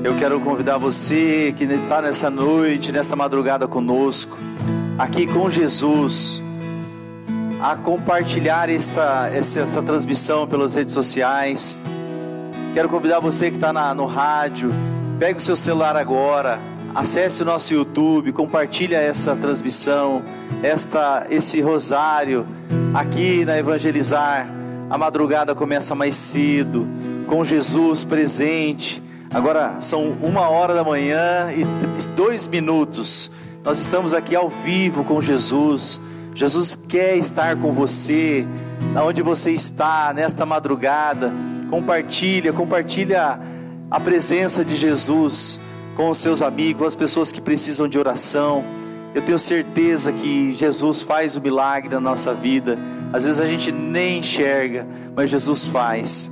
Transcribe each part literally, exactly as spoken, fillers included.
Eu quero convidar você que está nessa noite, nessa madrugada conosco, aqui com Jesus, a compartilhar esta, essa, essa transmissão pelas redes sociais. Quero convidar você que está no rádio, pegue o seu celular agora, acesse o nosso YouTube, compartilha essa transmissão, esta, esse rosário aqui na Evangelizar. A madrugada começa mais cedo, com Jesus presente. Agora são uma hora da manhã e dois minutos. Nós estamos aqui ao vivo com Jesus. Jesus quer estar com você, onde você está, nesta madrugada. Compartilha, compartilha a presença de Jesus com os seus amigos, com as pessoas que precisam de oração. Eu tenho certeza que Jesus faz o milagre na nossa vida. Às vezes a gente nem enxerga, mas Jesus faz.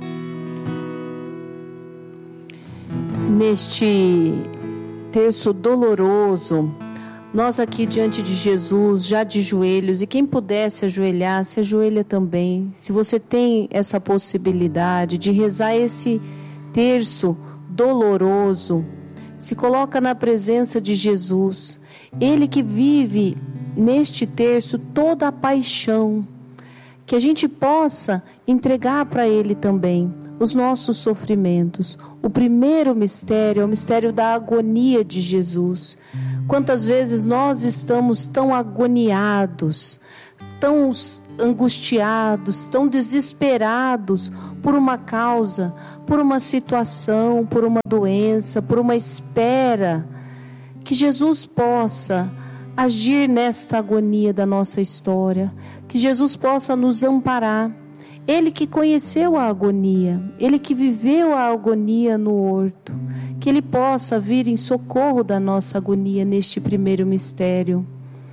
Neste terço doloroso, nós aqui diante de Jesus, já de joelhos, e quem puder se ajoelhar, se ajoelha também. Se você tem essa possibilidade de rezar esse terço doloroso, se coloca na presença de Jesus, Ele que vive neste terço toda a paixão, que a gente possa entregar para Ele também os nossos sofrimentos. O primeiro mistério é o mistério da agonia de Jesus. Quantas vezes nós estamos tão agoniados, tão angustiados, tão desesperados por uma causa, por uma situação, por uma doença, por uma espera, que Jesus possa agir nesta agonia da nossa história, que Jesus possa nos amparar. Ele que conheceu a agonia, Ele que viveu a agonia no horto, que Ele possa vir em socorro da nossa agonia neste primeiro mistério.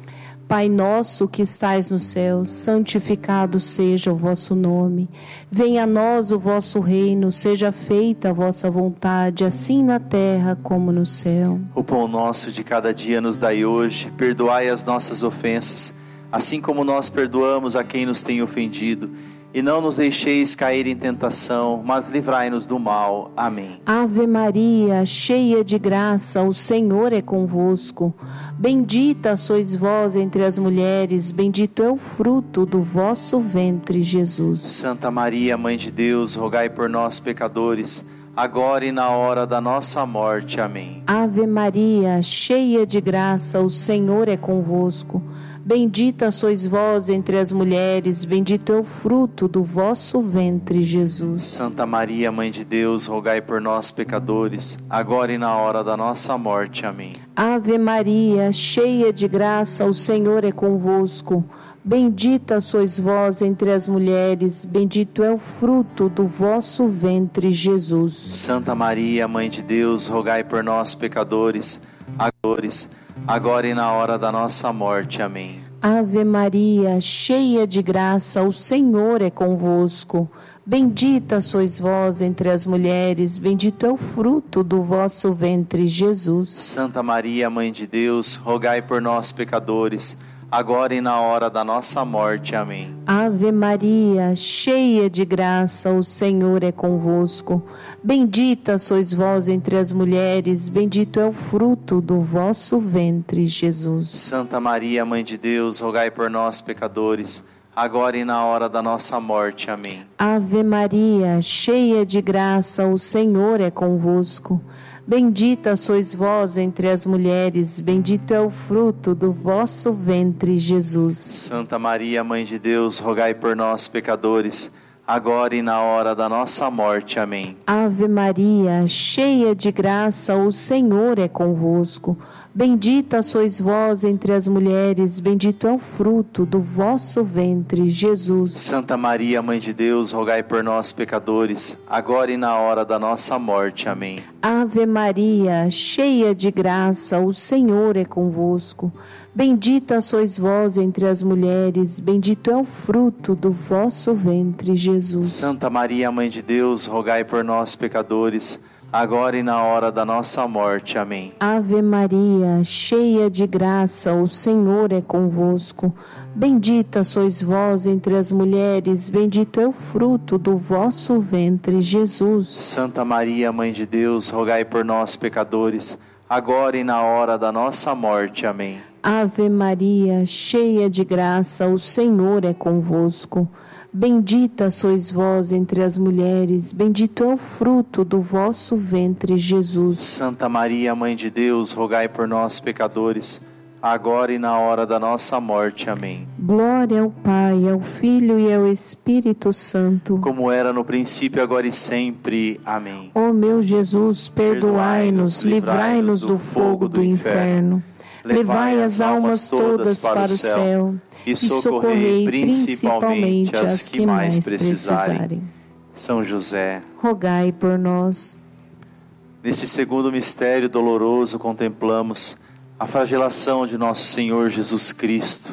Pai nosso que estais nos céus, santificado seja o vosso nome. Venha a nós o vosso reino, seja feita a vossa vontade, assim na terra como no céu. O pão nosso de cada dia nos dai hoje, perdoai as nossas ofensas, assim como nós perdoamos a quem nos tem ofendido. E não nos deixeis cair em tentação, mas livrai-nos do mal. Amém. Ave Maria, cheia de graça, o Senhor é convosco. Bendita sois vós entre as mulheres, bendito é o fruto do vosso ventre, Jesus. Santa Maria, Mãe de Deus, rogai por nós, pecadores, agora e na hora da nossa morte. Amém. Ave Maria, cheia de graça, o Senhor é convosco. Bendita sois vós entre as mulheres, bendito é o fruto do vosso ventre, Jesus. Santa Maria, Mãe de Deus, rogai por nós, pecadores, agora e na hora da nossa morte. Amém. Ave Maria, cheia de graça, o Senhor é convosco. Bendita sois vós entre as mulheres, bendito é o fruto do vosso ventre, Jesus. Santa Maria, Mãe de Deus, rogai por nós, pecadores, agora, agora e na hora da nossa morte. Amém. Ave Maria, cheia de graça, o Senhor é convosco. Bendita sois vós entre as mulheres, bendito é o fruto do vosso ventre, Jesus. Santa Maria, Mãe de Deus, rogai por nós, pecadores, agora e na hora da nossa morte. Amém. Ave Maria, cheia de graça, o Senhor é convosco. Bendita sois vós entre as mulheres, bendito é o fruto do vosso ventre, Jesus. Santa Maria, Mãe de Deus, rogai por nós, pecadores, agora e na hora da nossa morte. Amém. Ave Maria, cheia de graça, o Senhor é convosco. Bendita sois vós entre as mulheres, bendito é o fruto do vosso ventre, Jesus. Santa Maria, Mãe de Deus, rogai por nós, pecadores, agora e na hora da nossa morte. Amém. Ave Maria, cheia de graça, o Senhor é convosco. Bendita sois vós entre as mulheres, bendito é o fruto do vosso ventre, Jesus. Santa Maria, Mãe de Deus, rogai por nós, pecadores, agora e na hora da nossa morte. Amém. Ave Maria, cheia de graça, o Senhor é convosco. Bendita sois vós entre as mulheres, bendito é o fruto do vosso ventre, Jesus. Santa Maria, Mãe de Deus, rogai por nós, pecadores, agora e na hora da nossa morte. Amém. Ave Maria, cheia de graça, o Senhor é convosco. Bendita sois vós entre as mulheres, bendito é o fruto do vosso ventre, Jesus. Santa Maria, Mãe de Deus, rogai por nós, pecadores, agora e na hora da nossa morte. Amém. Ave Maria, cheia de graça, o Senhor é convosco. Bendita sois vós entre as mulheres, bendito é o fruto do vosso ventre, Jesus. Santa Maria, Mãe de Deus, rogai por nós, pecadores, agora e na hora da nossa morte. Amém. Glória ao Pai, ao Filho e ao Espírito Santo, como era no princípio, agora e sempre. Amém. Ó meu Jesus, perdoai-nos, livrai-nos do fogo do inferno. Levai as almas todas para o céu e socorrei principalmente as que mais precisarem. São José, rogai por nós. Neste segundo mistério doloroso, contemplamos a flagelação de nosso Senhor Jesus Cristo.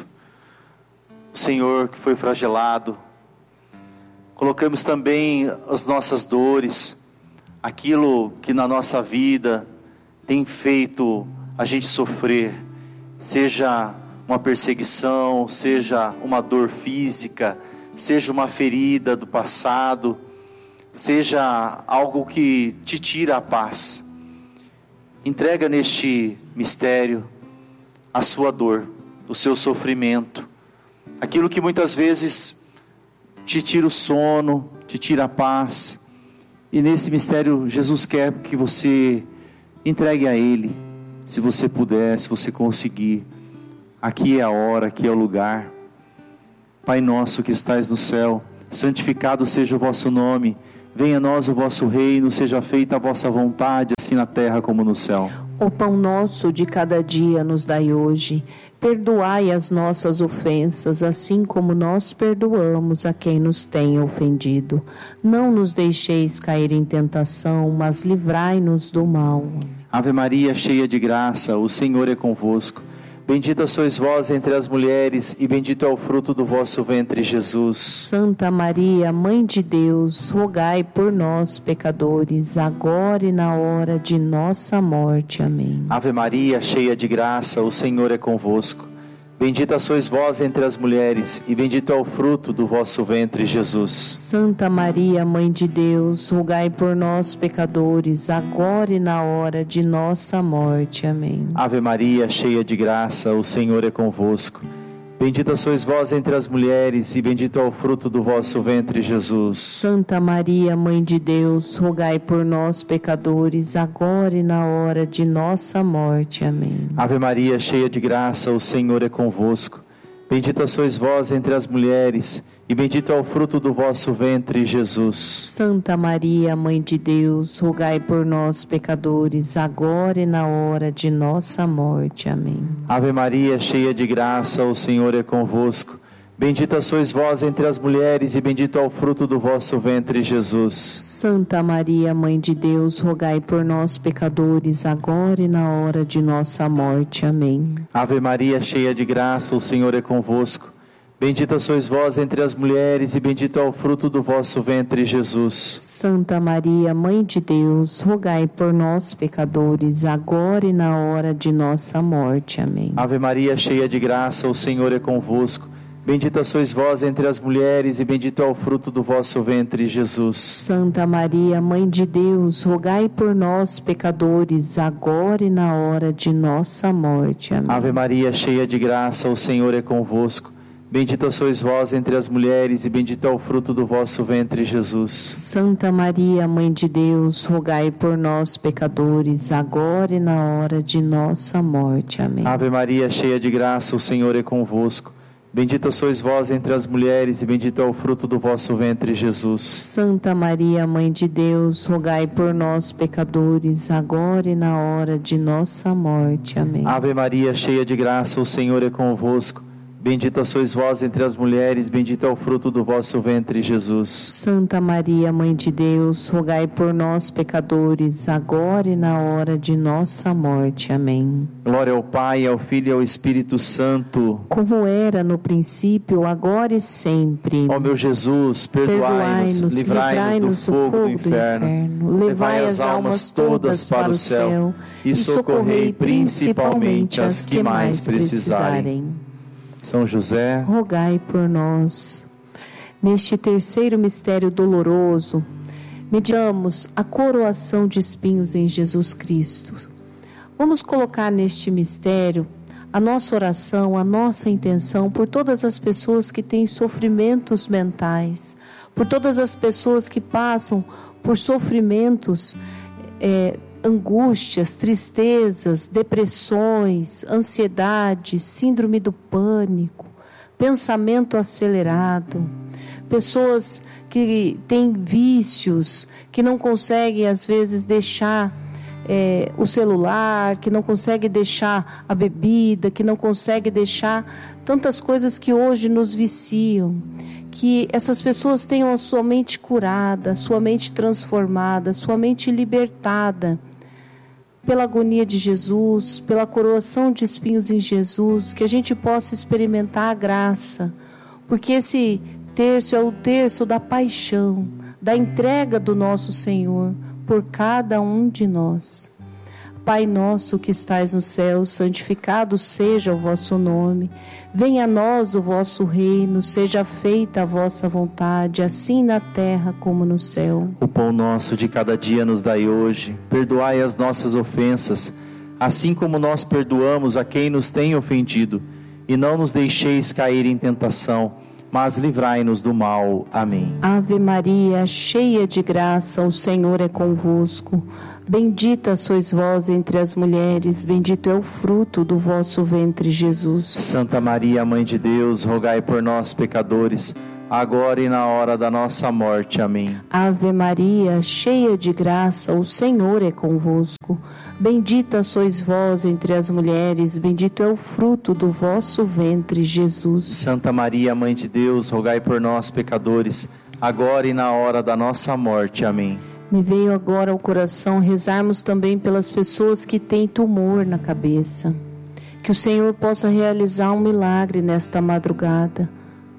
O Senhor que foi flagelado. Colocamos também as nossas dores, aquilo que na nossa vida tem feito a gente sofrer, seja uma perseguição, seja uma dor física, seja uma ferida do passado, seja algo que te tira a paz. Entrega neste mistério a sua dor, o seu sofrimento, aquilo que muitas vezes te tira o sono, te tira a paz. E nesse mistério Jesus quer que você entregue a Ele. Se você puder, se você conseguir, aqui é a hora, aqui é o lugar. Pai nosso que estais no céu, santificado seja o vosso nome. Venha a nós o vosso reino, seja feita a vossa vontade, assim na terra como no céu. O pão nosso de cada dia nos dai hoje. Perdoai as nossas ofensas, assim como nós perdoamos a quem nos tem ofendido. Não nos deixeis cair em tentação, mas livrai-nos do mal. Ave Maria, cheia de graça, o Senhor é convosco. Bendita sois vós entre as mulheres, e bendito é o fruto do vosso ventre, Jesus. Santa Maria, Mãe de Deus, rogai por nós, pecadores, agora e na hora de nossa morte. Amém. Ave Maria, cheia de graça, o Senhor é convosco. Bendita sois vós entre as mulheres, e bendito é o fruto do vosso ventre, Jesus. Santa Maria, Mãe de Deus, rogai por nós, pecadores, agora e na hora de nossa morte. Amém. Ave Maria, cheia de graça, o Senhor é convosco. Bendita sois vós entre as mulheres, e bendito é o fruto do vosso ventre, Jesus. Santa Maria, Mãe de Deus, rogai por nós, pecadores, agora e na hora de nossa morte. Amém. Ave Maria, cheia de graça, o Senhor é convosco. Bendita sois vós entre as mulheres, e bendito é o fruto do vosso ventre, Jesus. Santa Maria, Mãe de Deus, rogai por nós, pecadores, agora e na hora de nossa morte. Amém. Ave Maria, cheia de graça, o Senhor é convosco. Bendita sois vós entre as mulheres, e bendito é o fruto do vosso ventre, Jesus. Santa Maria, Mãe de Deus, rogai por nós, pecadores, agora e na hora de nossa morte. Amém. Ave Maria, cheia de graça, o Senhor é convosco. Bendita sois vós entre as mulheres, e bendito é o fruto do vosso ventre, Jesus. Santa Maria, Mãe de Deus, rogai por nós, pecadores, agora e na hora de nossa morte. Amém. Ave Maria, cheia de graça, o Senhor é convosco. Bendita sois vós entre as mulheres, e bendito é o fruto do vosso ventre, Jesus. Santa Maria, Mãe de Deus, rogai por nós, pecadores, agora e na hora de nossa morte. Amém. Ave Maria, cheia de graça, o Senhor é convosco. Bendita sois vós entre as mulheres, e bendito é o fruto do vosso ventre, Jesus. Santa Maria, Mãe de Deus, rogai por nós, pecadores, agora e na hora de nossa morte. Amém. Ave Maria, cheia de graça, o Senhor é convosco. Bendita sois vós entre as mulheres, e bendito é o fruto do vosso ventre, Jesus. Santa Maria, Mãe de Deus, rogai por nós, pecadores, agora e na hora de nossa morte. Amém. Ave Maria, cheia de graça, o Senhor é convosco. Bendita sois vós entre as mulheres, bendito é o fruto do vosso ventre, Jesus. Santa Maria, Mãe de Deus, rogai por nós, pecadores, agora e na hora de nossa morte. Amém. Glória ao Pai, ao Filho e ao Espírito Santo. Como era no princípio, agora e sempre. Ó meu Jesus, perdoai-nos, Perdoai-nos, livrai-nos do fogo do inferno. Levai as almas todas para o céu e socorrei principalmente as que mais precisarem. São José, rogai por nós. Neste terceiro mistério doloroso, meditamos a coroação de espinhos em Jesus Cristo. Vamos colocar neste mistério a nossa oração, a nossa intenção por todas as pessoas que têm sofrimentos mentais, por todas as pessoas que passam por sofrimentos, é, angústias, tristezas, depressões, ansiedade, síndrome do pânico, pensamento acelerado, pessoas que têm vícios, que não conseguem às vezes deixar é, o celular, que não conseguem deixar a bebida, que não conseguem deixar tantas coisas que hoje nos viciam. Que essas pessoas tenham a sua mente curada, a sua mente transformada, a sua mente libertada pela agonia de Jesus, pela coroação de espinhos em Jesus, que a gente possa experimentar a graça, porque esse terço é o terço da paixão, da entrega do nosso Senhor por cada um de nós. Pai nosso que estais no céu, santificado seja o vosso nome. Venha a nós o vosso reino, seja feita a vossa vontade, assim na terra como no céu. O pão nosso de cada dia nos dai hoje. Perdoai as nossas ofensas, assim como nós perdoamos a quem nos tem ofendido. E não nos deixeis cair em tentação, mas livrai-nos do mal. Amém. Ave Maria, cheia de graça, o Senhor é convosco. Bendita sois vós entre as mulheres, bendito é o fruto do vosso ventre, Jesus. Santa Maria, Mãe de Deus, rogai por nós, pecadores, agora e na hora da nossa morte. Amém. Ave Maria, cheia de graça, o Senhor é convosco. Bendita sois vós entre as mulheres, bendito é o fruto do vosso ventre, Jesus. Santa Maria, Mãe de Deus, rogai por nós, pecadores, agora e na hora da nossa morte. Amém. Me veio agora ao coração rezarmos também pelas pessoas que têm tumor na cabeça. Que o Senhor possa realizar um milagre nesta madrugada.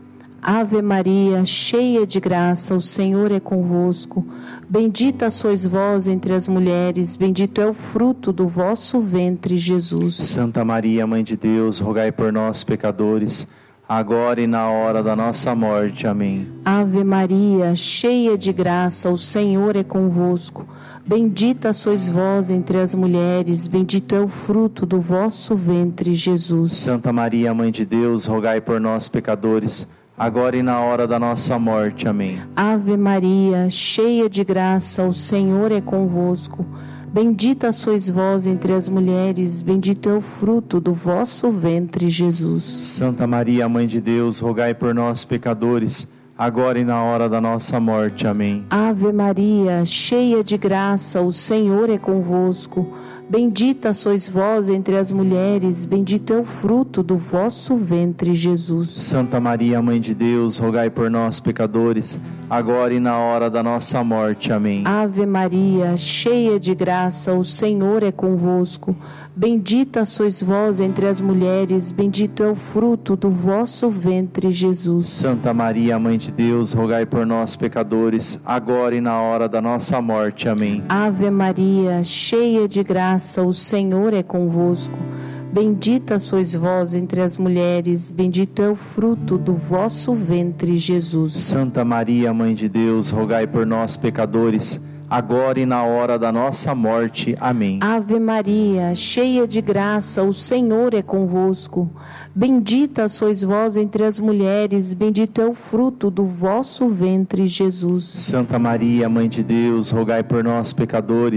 Ave Maria, cheia de graça, o Senhor é convosco. Bendita sois vós entre as mulheres, bendito é o fruto do vosso ventre, Jesus. Santa Maria, Mãe de Deus, rogai por nós, pecadores, agora e na hora da nossa morte. Amém. Ave Maria, cheia de graça, o Senhor é convosco. Bendita sois vós entre as mulheres, bendito é o fruto do vosso ventre, Jesus. Santa Maria, Mãe de Deus, rogai por nós, pecadores, agora e na hora da nossa morte. Amém. Ave Maria, cheia de graça, o Senhor é convosco. Bendita sois vós entre as mulheres, bendito é o fruto do vosso ventre, Jesus. Santa Maria, Mãe de Deus, rogai por nós, pecadores, agora e na hora da nossa morte. Amém. Ave Maria, cheia de graça, o Senhor é convosco. Bendita sois vós entre as mulheres, bendito é o fruto do vosso ventre, Jesus. Santa Maria, Mãe de Deus, rogai por nós, pecadores, agora e na hora da nossa morte. Amém. Ave Maria, cheia de graça, o Senhor é convosco. Bendita sois vós entre as mulheres, bendito é o fruto do vosso ventre, Jesus. Santa Maria, Mãe de Deus, rogai por nós, pecadores, agora e na hora da nossa morte. Amém. Ave Maria, cheia de graça, o Senhor é convosco. Bendita sois vós entre as mulheres, bendito é o fruto do vosso ventre, Jesus. Santa Maria, Mãe de Deus, rogai por nós, pecadores, agora e na hora da nossa morte. Amém. Ave Maria, cheia de graça, o Senhor é convosco. Bendita sois vós entre as mulheres, bendito é o fruto do vosso ventre, Jesus. Santa Maria, Mãe de Deus, rogai por nós, pecadores,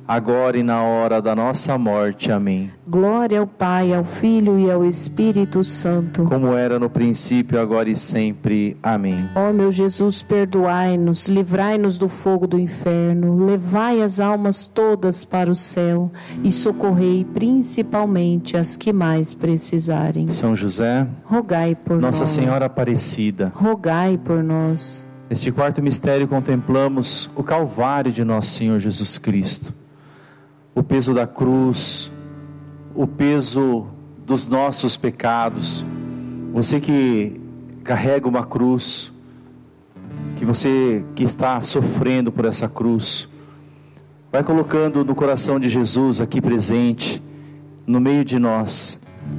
agora e na hora da nossa morte. Amém. Glória ao Pai, ao Filho e ao Espírito Santo, como era no princípio, agora e sempre. Amém. Ó meu Jesus, perdoai-nos, livrai-nos do fogo do inferno, levai as almas todas para o céu e socorrei principalmente as que mais precisarem. São José, rogai por nós. Nossa Senhora Aparecida, rogai por nós. Neste quarto mistério contemplamos o Calvário de nosso Senhor Jesus Cristo. O peso da cruz, o peso dos nossos pecados. Você que carrega uma cruz, que você que está sofrendo por essa cruz, vai colocando no coração de Jesus aqui presente, no meio de nós.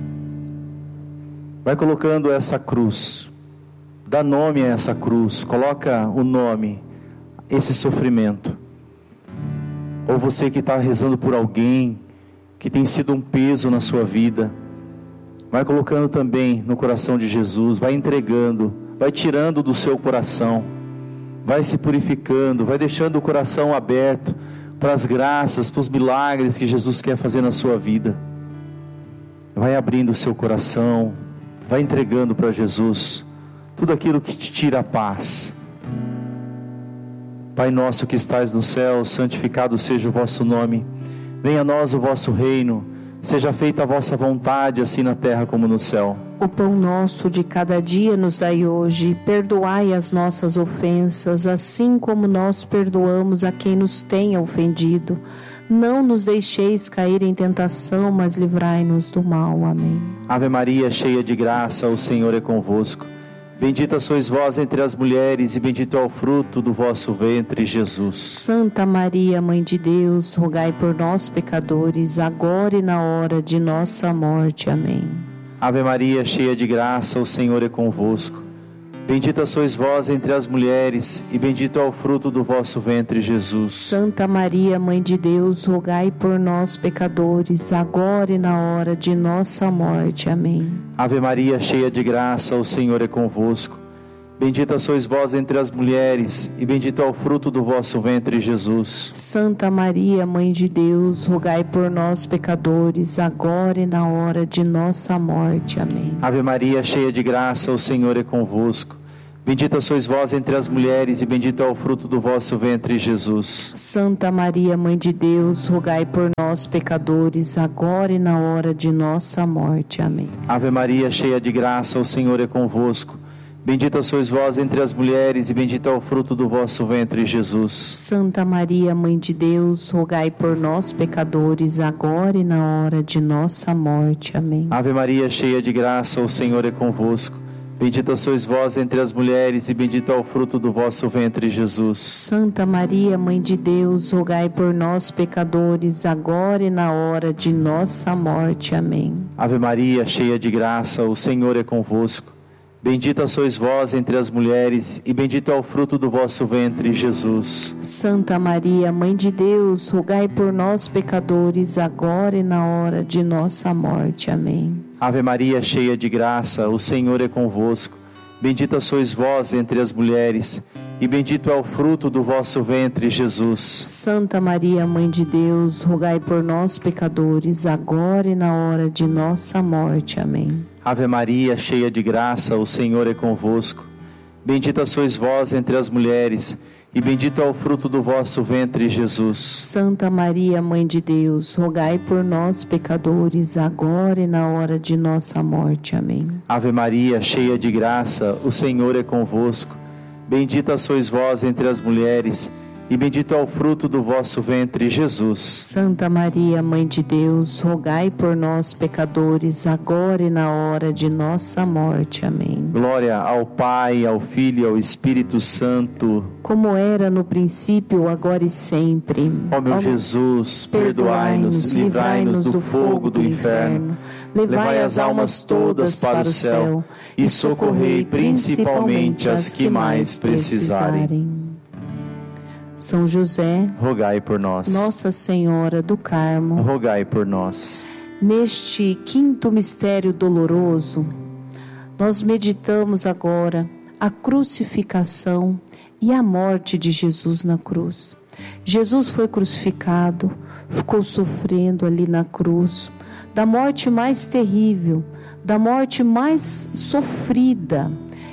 Vai colocando essa cruz, dá nome a essa cruz, coloca o nome, esse sofrimento. Ou você que está rezando por alguém que tem sido um peso na sua vida, vai colocando também no coração de Jesus, vai entregando, vai tirando do seu coração, vai se purificando, vai deixando o coração aberto para as graças, para os milagres que Jesus quer fazer na sua vida. Vai abrindo o seu coração, vai entregando para Jesus tudo aquilo que te tira a paz. Pai nosso que estais no céu, santificado seja o vosso nome. Venha a nós o vosso reino. Seja feita a vossa vontade, assim na terra como no céu. O pão nosso de cada dia nos dai hoje. Perdoai as nossas ofensas, assim como nós perdoamos a quem nos tenha ofendido. Não nos deixeis cair em tentação, mas livrai-nos do mal. Amém. Ave Maria, cheia de graça, o Senhor é convosco. Bendita sois vós entre as mulheres, e bendito é o fruto do vosso ventre, Jesus. Santa Maria, Mãe de Deus, rogai por nós, pecadores, agora e na hora de nossa morte. Amém. Ave Maria, cheia de graça, o Senhor é convosco. Bendita sois vós entre as mulheres, e bendito é o fruto do vosso ventre, Jesus. Santa Maria, Mãe de Deus, rogai por nós, pecadores, agora e na hora de nossa morte. Amém. Ave Maria, cheia de graça, o Senhor é convosco. Bendita sois vós entre as mulheres, e bendito é o fruto do vosso ventre, Jesus. Santa Maria, Mãe de Deus, rogai por nós, pecadores, agora e na hora de nossa morte. Amém. Ave Maria, cheia de graça, o Senhor é convosco. Bendita sois vós entre as mulheres, e bendito é o fruto do vosso ventre, Jesus. Santa Maria, Mãe de Deus, rogai por nós, pecadores, agora e na hora de nossa morte. Amém. Ave Maria, cheia de graça, o Senhor é convosco. Bendita sois vós entre as mulheres, e bendito é o fruto do vosso ventre, Jesus. Santa Maria, Mãe de Deus, rogai por nós, pecadores, agora e na hora de nossa morte. Amém. Ave Maria, cheia de graça, o Senhor é convosco. Bendita sois vós entre as mulheres, e bendito é o fruto do vosso ventre, Jesus. Santa Maria, Mãe de Deus, rogai por nós, pecadores, agora e na hora de nossa morte. Amém. Ave Maria, cheia de graça, o Senhor é convosco. Bendita sois vós entre as mulheres, e bendito é o fruto do vosso ventre, Jesus. Santa Maria, Mãe de Deus, rogai por nós, pecadores, agora e na hora de nossa morte. Amém. Ave Maria, cheia de graça, o Senhor é convosco. Bendita sois vós entre as mulheres, e bendito é o fruto do vosso ventre, Jesus. Santa Maria, Mãe de Deus, rogai por nós, pecadores, agora e na hora de nossa morte. Amém. Ave Maria, cheia de graça, o Senhor é convosco. Bendita sois vós entre as mulheres, e bendito é o fruto do vosso ventre, Jesus. Santa Maria, Mãe de Deus, rogai por nós, pecadores, agora e na hora de nossa morte. Amém. Ave Maria, cheia de graça, o Senhor é convosco. Bendita sois vós entre as mulheres, e bendito é o fruto do vosso ventre, Jesus. Santa Maria, Mãe de Deus, rogai por nós, pecadores, agora e na hora de nossa morte. Amém. Glória ao Pai, ao Filho e ao Espírito Santo, como era no princípio, agora e sempre. Ó meu Jesus, perdoai-nos, livrai-nos do fogo do inferno, levai as almas todas para o céu, e socorrei principalmente as que mais precisarem. São José, rogai por nós. Nossa Senhora do Carmo, rogai por nós. Neste quinto mistério doloroso, nós meditamos agora a crucificação e a morte de Jesus na cruz. Jesus foi crucificado, ficou sofrendo ali na cruz, da morte mais terrível, da morte mais sofrida.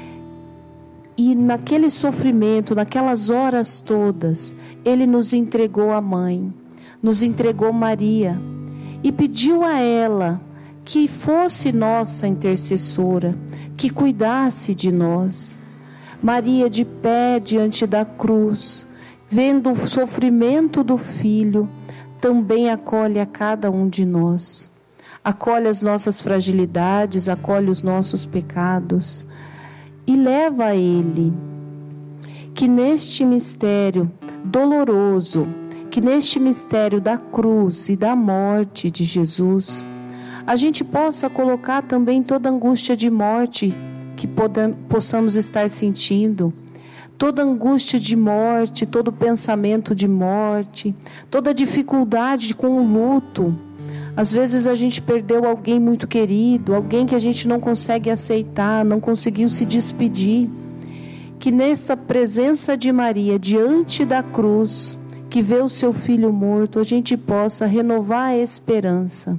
E naquele sofrimento, naquelas horas todas, Ele nos entregou a mãe, nos entregou Maria e pediu a ela que fosse nossa intercessora, que cuidasse de nós. Maria, de pé diante da cruz, vendo o sofrimento do Filho, também acolhe a cada um de nós. Acolhe as nossas fragilidades, acolhe os nossos pecados e leva a Ele. Que neste mistério doloroso, que neste mistério da cruz e da morte de Jesus, a gente possa colocar também toda angústia de morte que possamos estar sentindo, toda angústia de morte, todo pensamento de morte, toda dificuldade com o luto. Às vezes a gente perdeu alguém muito querido, alguém que a gente não consegue aceitar, não conseguiu se despedir. Que nessa presença de Maria, diante da cruz, que vê o seu filho morto, a gente possa renovar a esperança.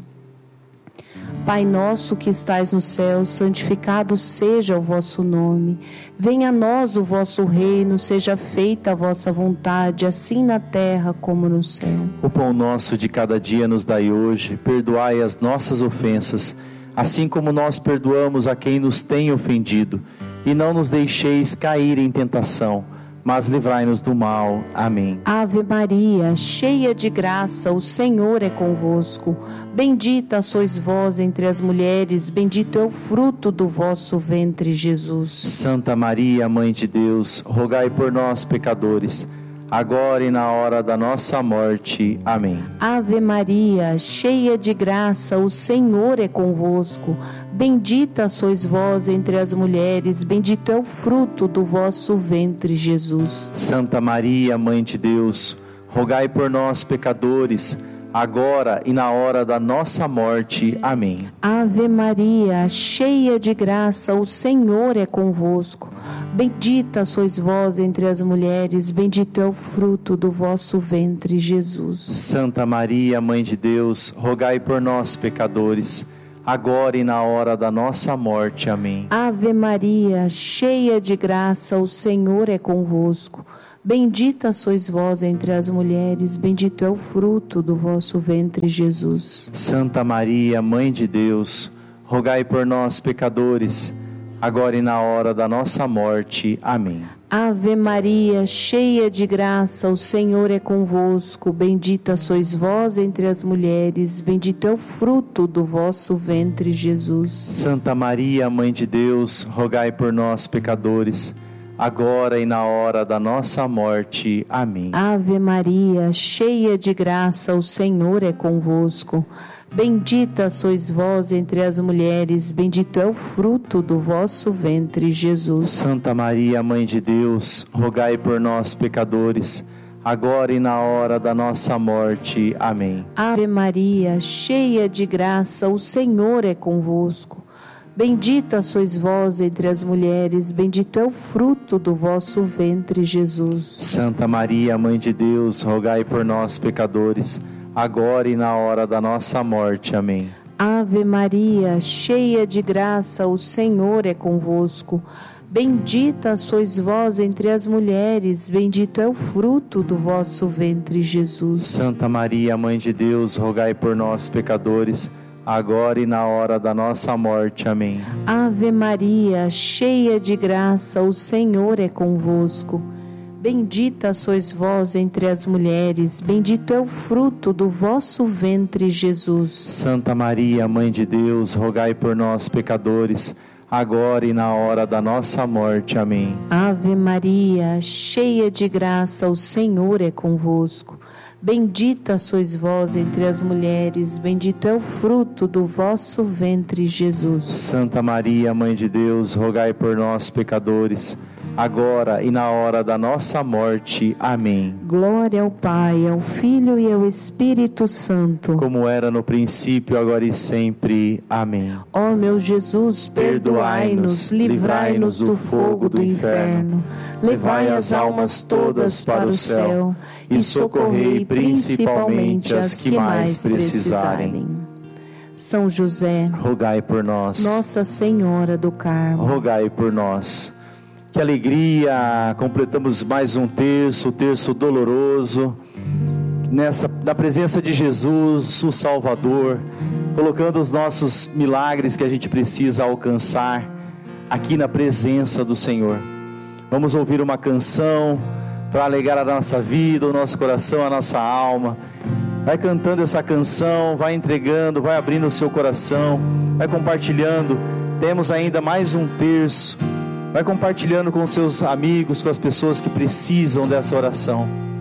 Pai nosso que estais no céu, santificado seja o vosso nome. Venha a nós o vosso reino, seja feita a vossa vontade, assim na terra como no céu. O pão nosso de cada dia nos dai hoje, perdoai as nossas ofensas, assim como nós perdoamos a quem nos tem ofendido. E não nos deixeis cair em tentação, mas livrai-nos do mal. Amém. Ave Maria, cheia de graça, o Senhor é convosco. Bendita sois vós entre as mulheres, bendito é o fruto do vosso ventre, Jesus. Santa Maria, Mãe de Deus, rogai por nós, pecadores, agora e na hora da nossa morte. Amém. Ave Maria, cheia de graça, o Senhor é convosco. Bendita sois vós entre as mulheres, bendito é o fruto do vosso ventre, Jesus. Santa Maria, Mãe de Deus, rogai por nós, pecadores, agora e na hora da nossa morte. Amém. Ave Maria, cheia de graça, o Senhor é convosco. Bendita sois vós entre as mulheres, bendito é o fruto do vosso ventre, Jesus. Santa Maria, Mãe de Deus, rogai por nós, pecadores, agora e na hora da nossa morte. Amém. Ave Maria, cheia de graça, o Senhor é convosco. Bendita sois vós entre as mulheres, bendito é o fruto do vosso ventre, Jesus. Santa Maria, Mãe de Deus, rogai por nós, pecadores, agora e na hora da nossa morte. Amém. Ave Maria, cheia de graça, o Senhor é convosco. Bendita sois vós entre as mulheres, bendito é o fruto do vosso ventre, Jesus. Santa Maria, Mãe de Deus, rogai por nós, pecadores, agora e na hora da nossa morte. Amém. Ave Maria, cheia de graça, o Senhor é convosco. Bendita sois vós entre as mulheres, bendito é o fruto do vosso ventre, Jesus. Santa Maria, Mãe de Deus, rogai por nós, pecadores, agora e na hora da nossa morte. Amém. Ave Maria, cheia de graça, o Senhor é convosco. Bendita sois vós entre as mulheres, bendito é o fruto do vosso ventre, Jesus. Santa Maria, Mãe de Deus, rogai por nós, pecadores, agora e na hora da nossa morte. Amém. Ave Maria, cheia de graça, o Senhor é convosco. Bendita sois vós entre as mulheres, bendito é o fruto do vosso ventre, Jesus. Santa Maria, Mãe de Deus, rogai por nós, pecadores, agora e na hora da nossa morte. Amém. Ave Maria, cheia de graça, o Senhor é convosco. Bendita sois vós entre as mulheres, bendito é o fruto do vosso ventre, Jesus. Santa Maria, Mãe de Deus, rogai por nós, pecadores, agora e na hora da nossa morte. Amém. Ave Maria, cheia de graça, o Senhor é convosco. Bendita sois vós entre as mulheres, bendito é o fruto do vosso ventre, Jesus. Santa Maria, Mãe de Deus, rogai por nós, pecadores, agora e na hora da nossa morte. Amém. Glória ao Pai, ao Filho e ao Espírito Santo, como era no princípio, agora e sempre. Amém. Ó meu Jesus, perdoai-nos, livrai-nos do fogo do inferno, levai as almas todas para o céu e socorrei principalmente as que mais precisarem. São José, rogai por nós. Nossa Senhora do Carmo, rogai por nós. Que alegria, completamos mais um terço, o terço doloroso, nessa, na presença de Jesus, o Salvador, colocando os nossos milagres que a gente precisa alcançar aqui na presença do Senhor. Vamos ouvir uma canção para alegrar a nossa vida, o nosso coração, a nossa alma. Vai cantando essa canção, vai entregando, vai abrindo o seu coração, vai compartilhando. Temos ainda mais um terço. Vai compartilhando com seus amigos, com as pessoas que precisam dessa oração.